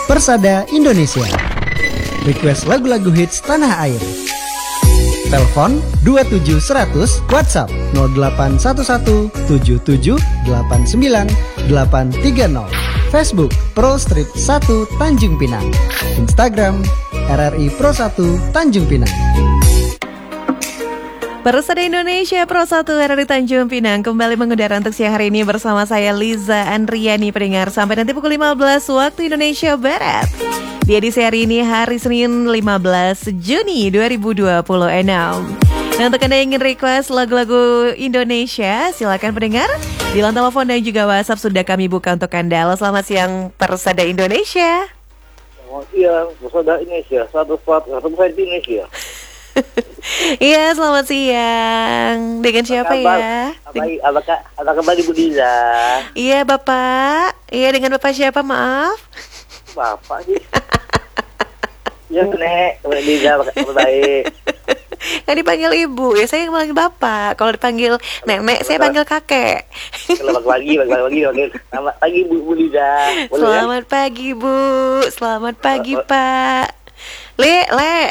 Persada Indonesia. Request lagu-lagu hits tanah air. Telepon 27100, WhatsApp 0811 77 89 830. Facebook Pro Strip 1 Tanjung Pinang. Instagram RRI Pro 1 Tanjung Pinang. Persada Indonesia Pro 1 RRI Tanjung Pinang kembali mengudara untuk siang hari ini bersama saya Liza Andriani pendengar sampai nanti pukul 15 waktu Indonesia Barat. Di edisi hari ini hari Senin 15 Juni 2026. Nah, untuk Anda yang ingin request lagu-lagu Indonesia, silakan pendengar di line telepon dan juga WhatsApp sudah kami buka untuk Anda. Halo, selamat siang Persada Indonesia. Selamat siang Persada Indonesia, satu Indonesia. Iya, selamat siang. Dengan siapa ya? Apa kabar Ibu Diza? Iya, Bapak. Iya, dengan Bapak siapa, maaf? Bapak sih. Ya, Nek. Ibu Diza, kabar baik. Kan dipanggil Ibu, ya saya panggil Bapak. Kalau dipanggil Nenek, saya panggil Kakek. Selamat pagi. Selamat pagi Bu Diza. Selamat pagi, Bu. Selamat pagi, Pak. Le.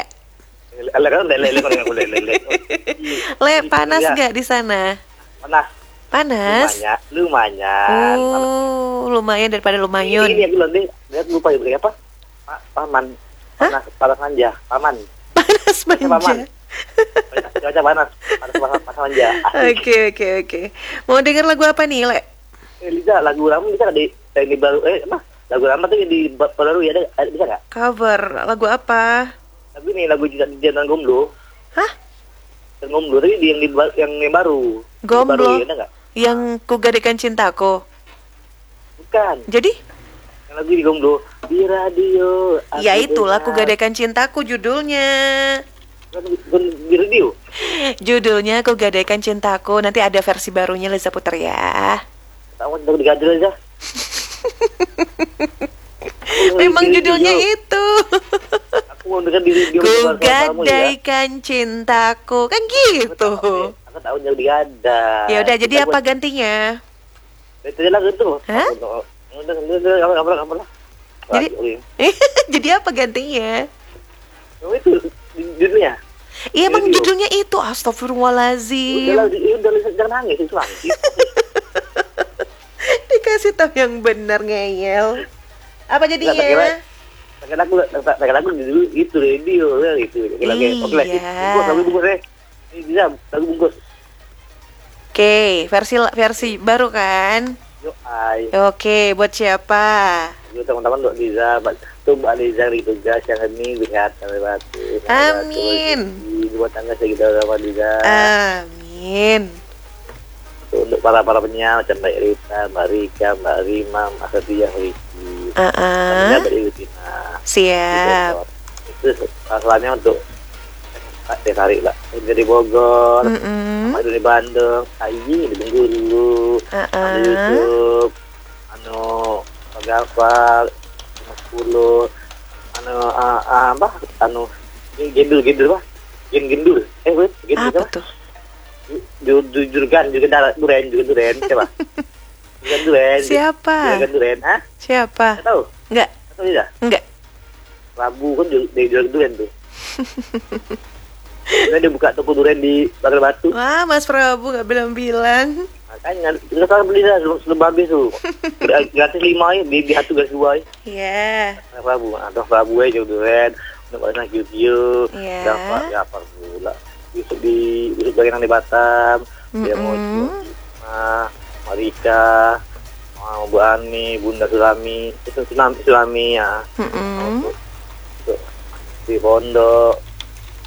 Le, panas gak di sana? Panas? Lumayan. Oh, lumayan daripada lumayan. Ini aku lihat lupa ya apa? Paman. Panas manja. Paman. Panas manja. Cuaca panas manja. Oke. Mau denger lagu apa nih, Le? Liza, lagu lama bisa di baru lagu lama tuh di baru ya ada bisa nggak? Cover lagu apa? Tapi ini lagu Jangan Gomblo. Hah? Jangan Gomblo tapi yang baru. Gomblo. Baru, ya, enggak? Yang Kugadaikan Cintaku. Bukan. Jadi? Yang lagu di Gomblo di radio. Ya itulah Kugadaikan Cintaku judulnya. Di radio. Judulnya Kugadaikan Cintaku. Nanti ada versi barunya Liza puter ya. Tahu udah digadel aja. Memang judulnya itu. Aku mau dengar di radio. Kugadaikan Cintaku. Kan gitu. Aku tahu jauh digadel. Ya udah, jadi apa gantinya? Itu lagu itu. Hah? Udah. Jadi apa gantinya? Itu judulnya. Iya, emang judulnya itu. Astagfirullahaladzim. Udah jangan nangis itu nangis. Dikasih tahu yang benar, ngeyel. Apa jadinya? Pakai lagu dulu itu radio gitu. Iya. Lagu bungkus deh. Ini bisa lagu bungkus. Oke, versi baru kan? Yo ay. Oke, buat siapa? Yo teman-teman untuk Liza, tuh Mbak Liza di tugas yang ini lihat sampai batu. Amin. Buat tangga segitu sama Liza. Amin. Untuk para penyiar macam Mbak Rita, Mbak Rika, Mbak Rima, Mbak Setia, Riki. Mbak Rina. Siap. Itu masalahnya untuk Pak Desari lah. Dari Bogor, sama dari Bandung, Ayi di Bengkulu, YouTube, Gafar, 10, gendul, Apa tuh? Jurgan duren coba. Jurgan duren. Siapa? Jurgan duren, Siapa? Nggak tahu? Enggak. Tahu tidak? Enggak. Rabu kan dari Jurgan duren tuh. Dia buka toko duren di Pagar Batu. Wah, Mas Prabu nggak bilang-bilang. Makanya nggak salah beli dah sebelum habis tuh. Gratis 5 ya di satu garis 2 ya. Iya. Prabu, atau Prabu aja duren. Udah banyak YouTube. Iya. Dapat pula. Besok bagian di Batam. Dia mau Marika, Bu Ani, Bunda Sulami, itu Sulami ya. Di Pondok.